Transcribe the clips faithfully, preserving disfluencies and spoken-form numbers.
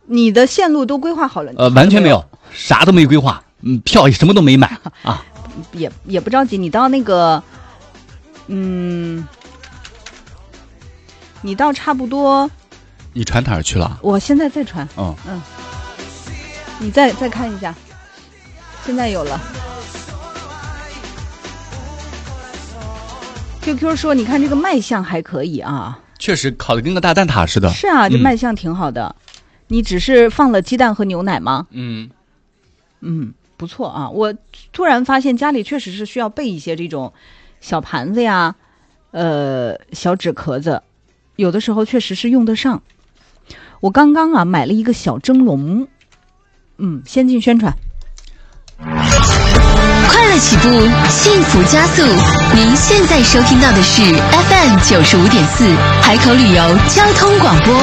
你的线路都规划好了？ 呃，完全没有，啥都没规划，嗯，票什么都没买啊。 也也不着急，你到那个，嗯，你到差不多。 你传哪儿去了？ 我现在在传。 哦， 嗯，你再再看一下，现在有了。Q Q 说：“你看这个卖相还可以啊， 确实烤得跟个大蛋挞似的。 是啊，这卖相挺好的。嗯、你只是放了鸡蛋和牛奶吗？ 嗯嗯，不错啊。我突然发现家里确实是需要备一些这种小盘子呀，呃，小纸壳子，有的时候确实是用得上。我刚刚啊买了一个小蒸笼，嗯，先进宣传。” 快乐起步，幸福加速。您现在收听到的是 F M 九十五点四海口旅游交通广播。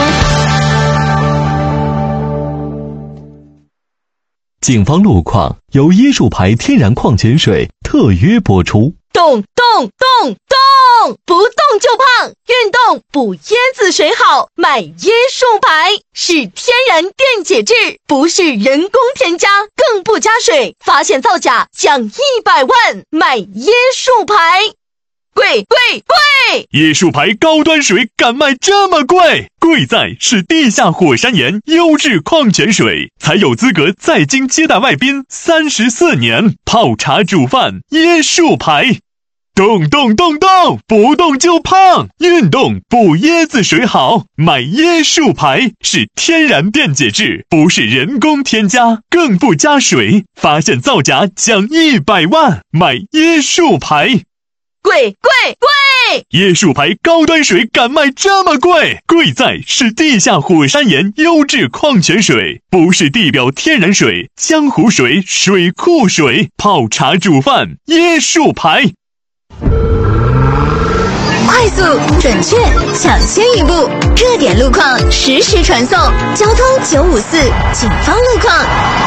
警方路况由椰树牌天然矿泉水特约播出。 动动动动，不动就胖，运动补椰子水好，买椰树牌是天然电解质，不是人工添加，更不加水，发现造假奖一百万，买椰树牌。贵贵贵！ 椰树牌高端水敢卖这么贵？贵在是地下火山岩优质矿泉水，才有资格在京接待外宾三十四年，泡茶煮饭椰树牌。动动动动，不动就胖，运动补椰子水好，买椰树牌是天然电解质，不是人工添加，更不加水，发现造假奖一百万，买椰树牌。 贵贵贵！ 椰树牌高端水敢卖这么贵？贵在是地下火山岩优质矿泉水，不是地表天然水、江湖水、水库水，泡茶煮饭椰树牌。 快速、准确、抢先一步，热点路况实时传送。交通九五四，警方路况。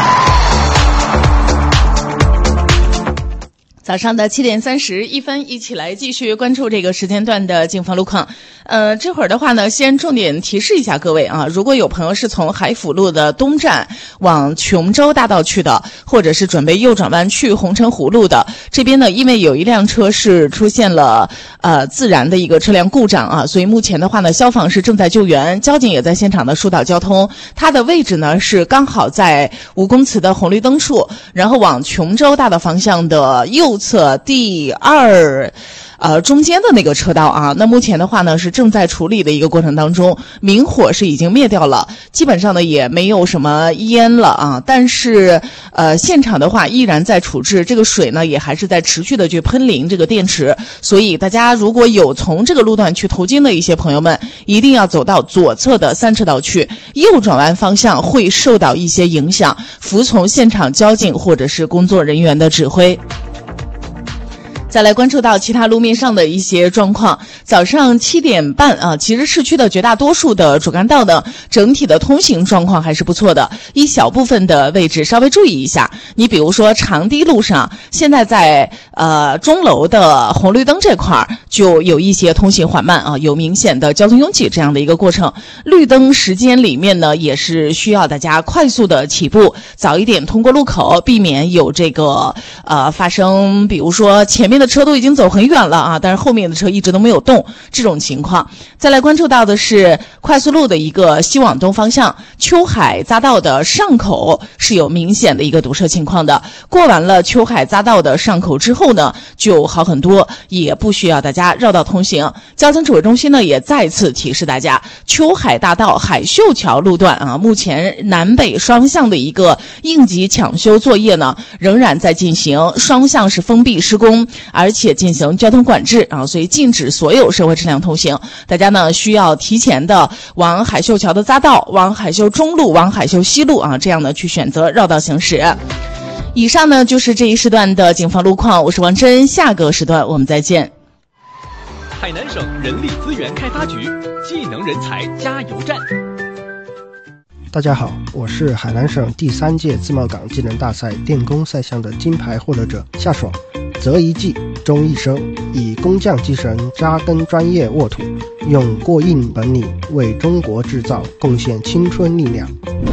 早上的七点三十一分，一起来继续关注这个时间段的警方路况。呃，这会儿的话呢，先重点提示一下各位啊，如果有朋友是从海辅路的东站往琼州大道去的，或者是准备右转弯去红尘湖路的，这边呢，因为有一辆车是出现了呃自燃的一个车辆故障啊，所以目前的话呢，消防是正在救援，交警也在现场的疏导交通。它的位置呢是刚好在吴公祠的红绿灯处，然后往琼州大道方向的右侧第二呃中间的那个车道啊，那目前的话呢是正在处理的一个过程当中，明火是已经灭掉了，基本上呢也没有什么烟了啊，但是呃现场的话依然在处置，这个水呢也还是在持续的去喷淋这个电池，所以大家如果有从这个路段去途经的一些朋友们，一定要走到左侧的三车道去，右转弯方向会受到一些影响，服从现场交警或者是工作人员的指挥。再来关注到其他路面上的一些状况，早上七点半啊，其实市区的绝大多数的主干道呢，整体的通行状况还是不错的，一小部分的位置稍微注意一下。你比如说长堤路上，现在在呃钟楼的红绿灯这块儿就有一些通行缓慢啊，有明显的交通拥挤这样的一个过程。绿灯时间里面呢，也是需要大家快速的起步，早一点通过路口，避免有这个呃发生，比如说前面的车都已经走很远了啊，但是后面的车一直都没有动这种情况。再来关注到的是快速路的一个西往东方向，秋海匝道的上口是有明显的一个堵车情况的。过完了秋海匝道的上口之后呢，就好很多，也不需要大家绕道通行。交通指挥中心呢也再次提示大家，秋海大道海秀桥路段啊，目前南北双向的一个应急抢修作业呢仍然在进行，双向是封闭施工，而且进行交通管制啊，所以禁止所有社会车辆通行。大家呢需要提前的往海秀桥的匝道、往海秀中路、往海秀西路啊，这样呢去选择绕道行驶。以上呢就是这一时段的警方路况，我是王真，下个时段我们再见。 海南省人力资源开发局技能人才加油站。 大家好，我是海南省第三届自贸港技能大赛电工赛项的金牌获得者夏爽。择一技终一生，以工匠精神扎根专业沃土，用过硬本领为中国制造贡献青春力量。